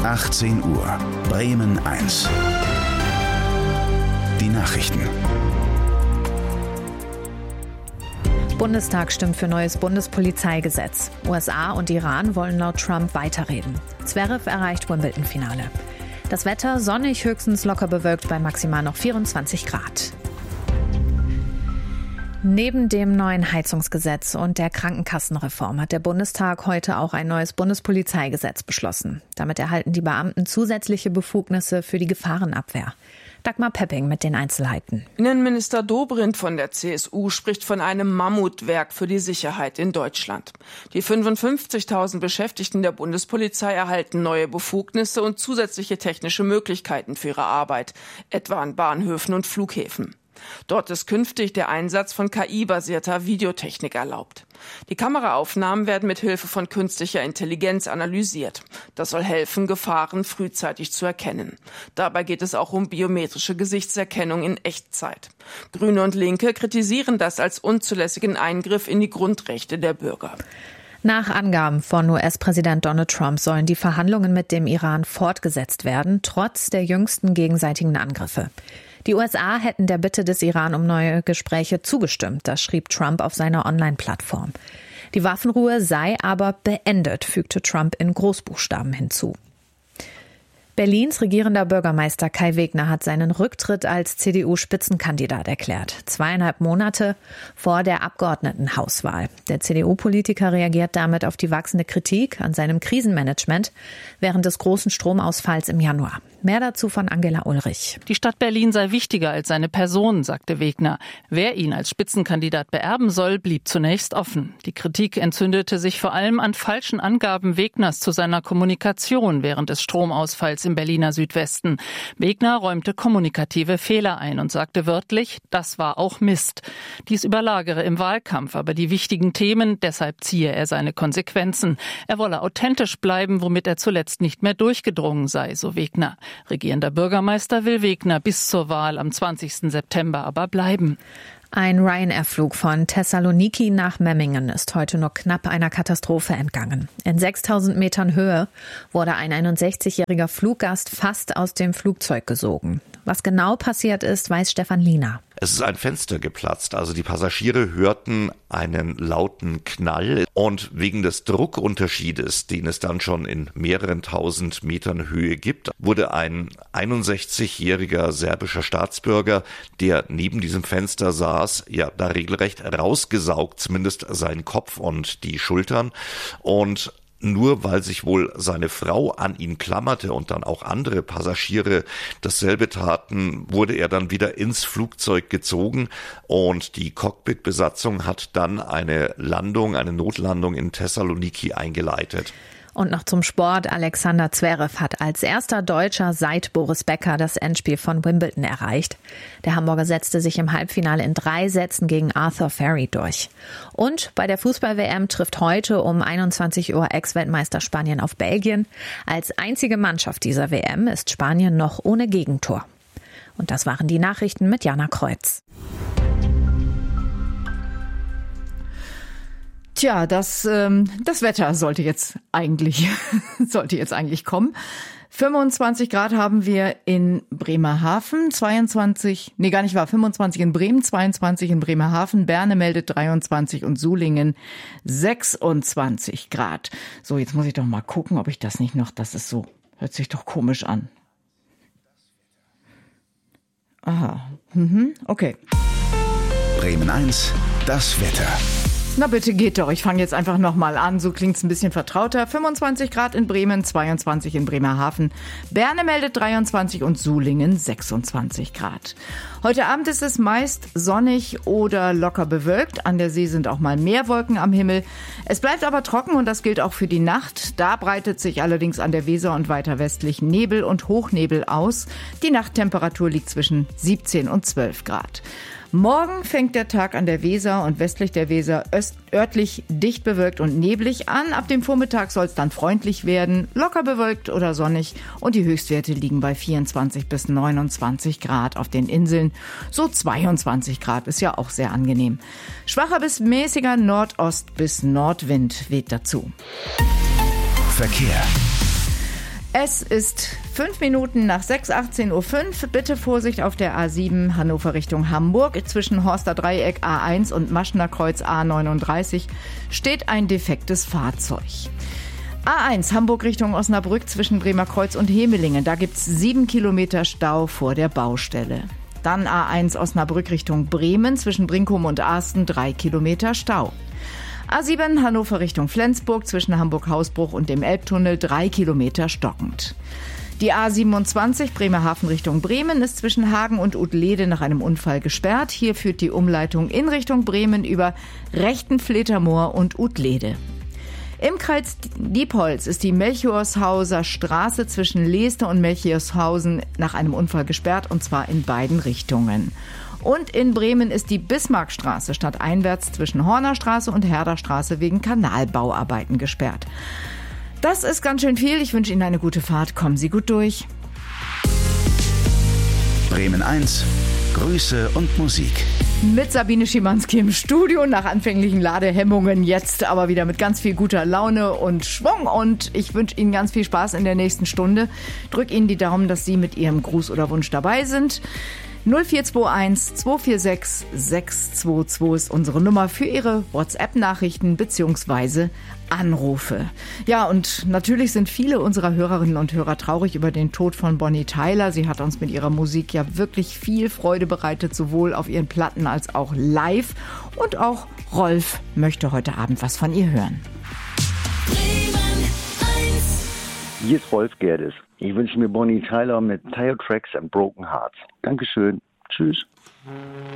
18 Uhr. Bremen 1. Die Nachrichten. Bundestag stimmt für neues Bundespolizeigesetz. USA und Iran wollen laut Trump weiterreden. Zverev erreicht Wimbledon-Finale. Das Wetter sonnig, höchstens locker bewölkt bei maximal noch 24 Grad. Neben dem neuen Heizungsgesetz und der Krankenkassenreform hat der Bundestag heute auch ein neues Bundespolizeigesetz beschlossen. Damit erhalten die Beamten zusätzliche Befugnisse für die Gefahrenabwehr. Dagmar Pepping mit den Einzelheiten. Innenminister Dobrindt von der CSU spricht von einem Mammutwerk für die Sicherheit in Deutschland. Die 55.000 Beschäftigten der Bundespolizei erhalten neue Befugnisse und zusätzliche technische Möglichkeiten für ihre Arbeit, etwa an Bahnhöfen und Flughäfen. Dort ist künftig der Einsatz von KI-basierter Videotechnik erlaubt. Die Kameraaufnahmen werden mit Hilfe von künstlicher Intelligenz analysiert. Das soll helfen, Gefahren frühzeitig zu erkennen. Dabei geht es auch um biometrische Gesichtserkennung in Echtzeit. Grüne und Linke kritisieren das als unzulässigen Eingriff in die Grundrechte der Bürger. Nach Angaben von US-Präsident Donald Trump sollen die Verhandlungen mit dem Iran fortgesetzt werden, trotz der jüngsten gegenseitigen Angriffe. Die USA hätten der Bitte des Iran um neue Gespräche zugestimmt, das schrieb Trump auf seiner Online-Plattform. Die Waffenruhe sei aber beendet, fügte Trump in Großbuchstaben hinzu. Berlins regierender Bürgermeister Kai Wegner hat seinen Rücktritt als CDU-Spitzenkandidat erklärt. 2,5 Monate vor der Abgeordnetenhauswahl. Der CDU-Politiker reagiert damit auf die wachsende Kritik an seinem Krisenmanagement während des großen Stromausfalls im Januar. Mehr dazu von Angela Ulrich. Die Stadt Berlin sei wichtiger als seine Person, sagte Wegner. Wer ihn als Spitzenkandidat beerben soll, blieb zunächst offen. Die Kritik entzündete sich vor allem an falschen Angaben Wegners zu seiner Kommunikation während des Stromausfalls im Berliner Südwesten. Wegner räumte kommunikative Fehler ein und sagte wörtlich, das war auch Mist. Dies überlagere im Wahlkampf aber die wichtigen Themen, deshalb ziehe er seine Konsequenzen. Er wolle authentisch bleiben, womit er zuletzt nicht mehr durchgedrungen sei, so Wegner. Regierender Bürgermeister will Wegner bis zur Wahl am 20. September aber bleiben. Ein Ryanair-Flug von Thessaloniki nach Memmingen ist heute nur knapp einer Katastrophe entgangen. In 6.000 Metern Höhe wurde ein 61-jähriger Fluggast fast aus dem Flugzeug gesogen. Was genau passiert ist, weiß Stefan Liener. Es ist ein Fenster geplatzt, also die Passagiere hörten einen lauten Knall und wegen des Druckunterschiedes, den es dann schon in mehreren tausend Metern Höhe gibt, wurde ein 61-jähriger serbischer Staatsbürger, der neben diesem Fenster saß, da regelrecht rausgesaugt, zumindest sein Kopf und die Schultern, und nur weil sich wohl seine Frau an ihn klammerte und dann auch andere Passagiere dasselbe taten, wurde er dann wieder ins Flugzeug gezogen und die Cockpit-Besatzung hat dann eine Notlandung in Thessaloniki eingeleitet. Und noch zum Sport. Alexander Zverev hat als erster Deutscher seit Boris Becker das Endspiel von Wimbledon erreicht. Der Hamburger setzte sich im Halbfinale in 3 Sätzen gegen Arthur Ferry durch. Und bei der Fußball-WM trifft heute um 21 Uhr Ex-Weltmeister Spanien auf Belgien. Als einzige Mannschaft dieser WM ist Spanien noch ohne Gegentor. Und das waren die Nachrichten mit Jana Kreuz. Tja, das Wetter sollte jetzt eigentlich kommen. 25 Grad haben wir in Bremerhaven, 25 in Bremen, 22 in Bremerhaven, Berne meldet 23 und Sulingen 26 Grad. So, jetzt muss ich doch mal gucken, ob ich das nicht noch, hört sich doch komisch an. Aha, okay. Bremen 1, das Wetter. Na bitte geht doch, ich fange jetzt einfach nochmal an, so klingt's ein bisschen vertrauter. 25 Grad in Bremen, 22 in Bremerhaven, Berne meldet 23 und Sulingen 26 Grad. Heute Abend ist es meist sonnig oder locker bewölkt, an der See sind auch mal mehr Wolken am Himmel. Es bleibt aber trocken und das gilt auch für die Nacht. Da breitet sich allerdings an der Weser und weiter westlich Nebel und Hochnebel aus. Die Nachttemperatur liegt zwischen 17 und 12 Grad. Morgen fängt der Tag an der Weser und westlich der Weser örtlich dicht bewölkt und neblig an. Ab dem Vormittag soll es dann freundlich werden, locker bewölkt oder sonnig und die Höchstwerte liegen bei 24 bis 29 Grad auf den Inseln. So 22 Grad ist ja auch sehr angenehm. Schwacher bis mäßiger Nordost- bis Nordwind weht dazu. Verkehr. Es ist 5 Minuten nach 6, 18.05 Uhr. Bitte Vorsicht auf der A7 Hannover Richtung Hamburg. Zwischen Horster Dreieck A1 und Maschner Kreuz A39 steht ein defektes Fahrzeug. A1 Hamburg Richtung Osnabrück zwischen Bremer Kreuz und Hemelingen. Da gibt's 7 Kilometer Stau vor der Baustelle. Dann A1 Osnabrück Richtung Bremen zwischen Brinkum und Asten 3 Kilometer Stau. A7 Hannover Richtung Flensburg zwischen Hamburg-Hausbruch und dem Elbtunnel 3 Kilometer stockend. Die A27 Bremerhaven Richtung Bremen ist zwischen Hagen und Utlede nach einem Unfall gesperrt. Hier führt die Umleitung in Richtung Bremen über Rechtenfletermoor und Utlede. Im Kreis Diepholz ist die Melchiorshauser Straße zwischen Leeste und Melchiorshausen nach einem Unfall gesperrt, und zwar in beiden Richtungen. Und in Bremen ist die Bismarckstraße stadteinwärts zwischen Hornerstraße und Herderstraße wegen Kanalbauarbeiten gesperrt. Das ist ganz schön viel. Ich wünsche Ihnen eine gute Fahrt. Kommen Sie gut durch. Bremen 1, Grüße und Musik. Mit Sabine Schimanski im Studio nach anfänglichen Ladehemmungen, jetzt aber wieder mit ganz viel guter Laune und Schwung, und ich wünsche Ihnen ganz viel Spaß in der nächsten Stunde. Drück Ihnen die Daumen, dass Sie mit Ihrem Gruß oder Wunsch dabei sind. 0421 246 622 ist unsere Nummer für Ihre WhatsApp-Nachrichten bzw. Anrufe. Ja, und natürlich sind viele unserer Hörerinnen und Hörer traurig über den Tod von Bonnie Tyler. Sie hat uns mit ihrer Musik ja wirklich viel Freude bereitet, sowohl auf ihren Platten als auch live. Und auch Rolf möchte heute Abend was von ihr hören. Hier ist Rolf Gerdes. Ich wünsche mir Bonnie Tyler mit Tire Tracks and Broken Hearts. Dankeschön. Tschüss.